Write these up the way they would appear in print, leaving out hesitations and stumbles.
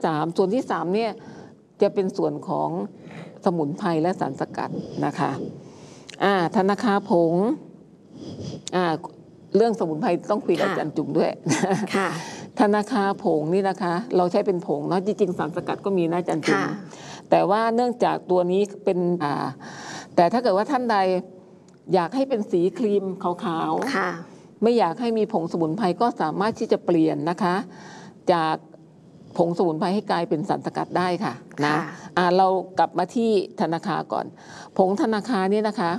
ส่วนที่3เนี่ยจะเป็นส่วนของสมุนไพรและสารสกัดนะคะธนาคารผงเรื่องสมุนไพรต้องคุยกับอาจารย์จุ๋มด้วยธนาคารผงนี่นะคะเราใช้เป็นผงเนาะจริงๆสารสกัดก็มีนะอาจารย์จุ๋มแต่ว่าเนื่องจากตัวนี้เป็นแต่ถ้าเกิดว่าท่านใดอยากให้เป็นสีครีมขาวๆไม่อยากให้มีผงสมุนไพรก็สามารถที่จะเปลี่ยนนะคะจากผงสมุนไพรให้กลายเป็นสารสกัดได้ค่ะนะเรากลับมาที่ธนาคารก่อนผงธนาคารนี่นะคะ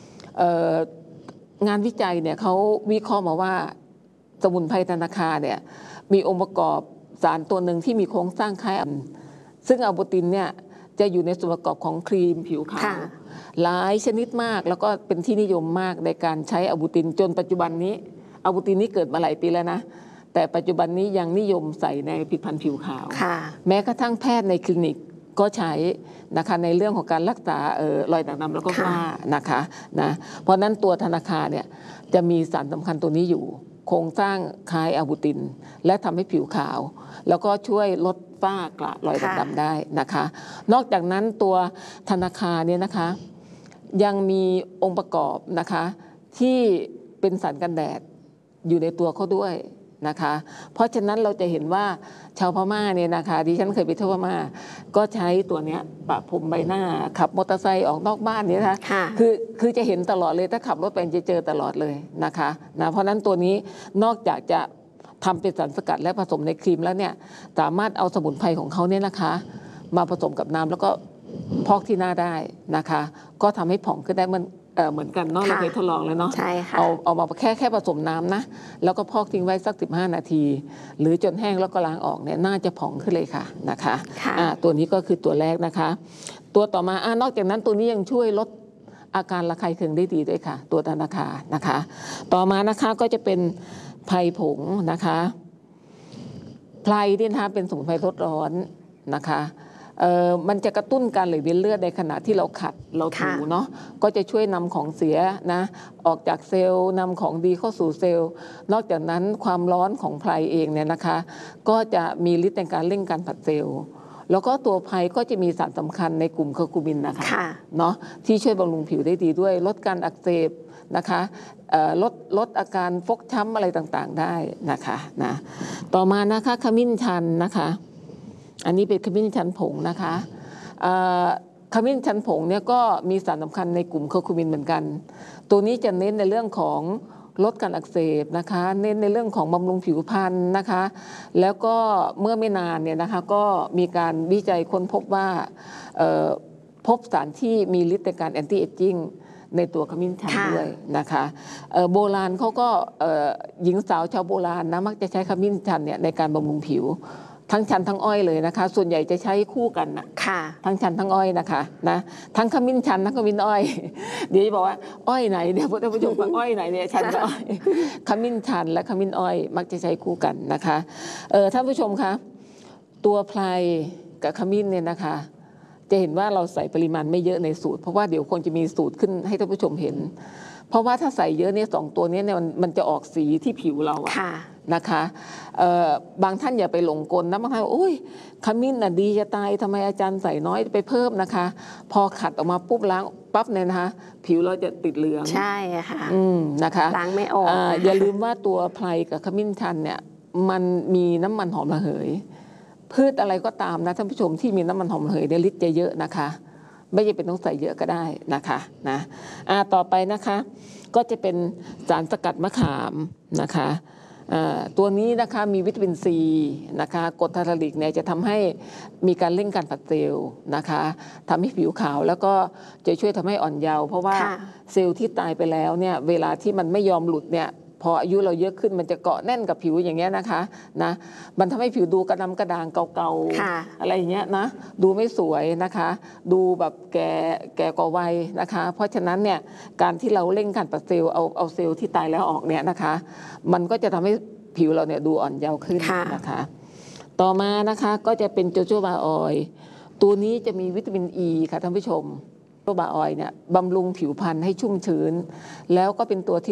งานวิจัยเนี่ยเขาวิเคราะห์มาว่าสมุนไพรธนาคารเนี่ยมีองค์ประกอบสารตัวหนึ่งที่มีโครงสร้างคล้ายซึ่งอะโบตินเนี่ยจะอยู่ในส่วนประกอบของครีมผิวขาวหลายชนิดมากแล้วก็เป็นที่นิยมมากในการใช้อะโบตินจนปัจจุบันนี้อะโบตินนี้เกิดมาหลายปีแล้วนะแต่ปัจจุบันนี้ยังนิยมใส่ในผลิตภัณฑ์ผิวขาวแม้กระทั่งแพทย์ในคลินิกก็ใช้นะคะในเรื่องของการรักษารอยด่างดำแล้วก็ฝ้านะคะนะเพราะนั้นตัวธนาคารเนี่ยจะมีสารสำคัญตัวนี้อยู่โครงสร้างคล้ายอะโบตินและทำให้ผิวขาวแล้วก็ช่วยลดฝ้ากระรอยด่างดำได้นะคะนอกจากนั้นตัวธนาคารเนี่ยนะคะยังมีองค์ประกอบนะคะที่เป็นสารกันแดดอยู่ในตัวเขาด้วยนะคะเพราะฉะนั้นเราจะเห็นว่าชาวพม่าเนี่ยนะคะดิฉันเคยไปเที่ยวพม่าก็ใช้ตัวเนี้ยปะพรมใบหน้าขับมอเตอร์ไซค์ออกนอกบ้านเนี่ยนะคะคือจะเห็นตลอดเลยถ้าขับรถไปจะเจอตลอดเลยนะคะนะเพราะนั้นตัวนี้นอกจากจะทำเป็นสารสกัดและผสมในครีมแล้วเนี่ยสามารถเอาสมุนไพรของเขาเนี่ยนะคะมาผสมกับน้ำแล้วก็พอกที่หน้าได้นะคะก็ทำให้ผ่องขึ้นได้เหมือนกันเนาะเราเคยทดลองแล้วเนาะเอามาแค่ผสมน้ำนะแล้วก็พอกทิ้งไว้สัก15 นาทีหรือจนแห้งแล้วก็ล้างออกเนี่ยน่าจะผ่องขึ้นเลยค่ะนะคะตัวนี้ก็คือตัวแรกนะคะตัวต่อมานอกจากนั้นตัวนี้ยังช่วยลดอาการระคายเคืองได้ดีด้วยค่ะตัวธนาคารนะคะต่อมานะคะก็จะเป็นไพรผงนะคะไพรเนี่ยนะคะเป็นสมุนไพรลดร้อนนะคะมันจะกระตุ้นการไหลเวียนเลือดในขณะที่เราขัดเราถูเนาะก็จะช่วยนำของเสียนะออกจากเซลล์นำของดีเข้าสู่เซลล์นอกจากนั้นความร้อนของไพรเองเนี่ยนะคะก็จะมีฤทธิ์ในการเร่งการผลัดเซลล์แล้วก็ตัวไพรก็จะมีสารสำคัญในกลุ่มเคอร์คูมินนะคะเนาะที่ช่วยบำรุงผิวได้ดีด้วยลดการอักเสบนะคะลดอาการฟกช้ำอะไรต่างๆได้นะคะนะต่อมานะคะขมิ้นชันนะคะอันนี้เป็นขมิ้นชันผงนะคะขมิ้นชันผงเนี่ยก็มีสารสำคัญในกลุ่มเคอร์คูมินเหมือนกันตัวนี้จะเน้นในเรื่องของลดการอักเสบนะคะเน้นในเรื่องของบำรุงผิวพรรณนะคะแล้วก็เมื่อไม่นานเนี่ยนะคะก็มีการวิจัยค้นพบว่าพบสารที่มีฤทธิ์ในการแอนตี้เอจจิ้งในตัวขมิ้นชันด้วยนะคะโบราณเขาก็หญิงสาวชาวโบราณนะมักจะใช้ขมิ้นชันเนี่ยในการบำรุงผิวทั้งชันทั้งอ้อยเลยนะคะส่วนใหญ่จะใช้คู่กันนะทั้งชันทั้งอ้อยนะคะนะทั้งขมิ้นชันทั้งขมิ้นอ้อยเดี๋ยวจะบอกว่าอ้อยไหนเนี่ยท่านผู้ชมฟังอ้อยไหนเนี่ยชันกับอ้อยขมิ้นชันและขมิ้นอ้อยมักจะใช้คู่กันนะคะท่านผู้ชมคะตัวไพรกับขมิ้นเนี่ยนะคะจะเห็นว่าเราใส่ปริมาณไม่เยอะในสูตรเพราะว่าเดี๋ยวคงจะมีสูตรขึ้นให้ท่านผู้ชมเห็นเพราะว่าถ้าใส่เยอะเนี่ย2 ตัวนี้เนี่ยมันจะออกสีที่ผิวเราอะนะคะบางท่านอย่าไปหลงกลนะบางท่านโอ้ยขมิ้นน่ะดีจะตายทำไมอาจารย์ใส่น้อยไปเพิ่มนะคะพอขัดออกมาปุ๊บล้างปั๊บเนี่ยนะคะผิวเราจะติดเหลืองใช่ค่ะนะคะล้างไม่ออกอย่าลืมว่าตัวไพรกับขมิ้นชันเนี่ยมันมีน้ำมันหอมระเหยพืชอะไรก็ตามนะท่านผู้ชมที่มีน้ำมันหอมระเหยเนี่ยฤทธิ์จะเยอะนะคะไม่จำเป็นต้องใส่เยอะก็ได้นะคะนะต่อไปนะคะก็จะเป็นสารสกัดมะขามนะคะตัวนี้นะคะมีวิตามินซีนะคะกรดทาร์ลิกเนี่ยจะทำให้มีการเร่งการผลัดเซลล์นะคะทำให้ผิวขาวแล้วก็จะช่วยทำให้อ่อนเยาว์เพราะว่าเซลล์ที่ตายไปแล้วเนี่ยเวลาที่มันไม่ยอมหลุดเนี่ยพออายุเราเยอะขึ้นมันจะเกาะแน่นกับผิวอย่างเงี้ยนะคะนะมันทำให้ผิวดูกระดำกระด่างเก่าๆอะไรอย่างเงี้ยนะดูไม่สวยนะคะดูแบบแก่กว่าวัยนะคะเพราะฉะนั้นเนี่ยการที่เราเร่งการผลัดเซลล์เอาเซลล์ที่ตายแล้วออกเนี่ยนะคะมันก็จะทำให้ผิวเราเนี่ยดูอ่อนเยาว์ขึ้นนะคะต่อมานะคะก็จะเป็นโจโจบาออยล์ตัวนี้จะมีวิตามินอีค่ะท่านผู้ชมโจโจบาออยล์เนี่ยบำรุงผิวพรรณให้ชุ่มชื้นแล้วก็เป็นตัวที่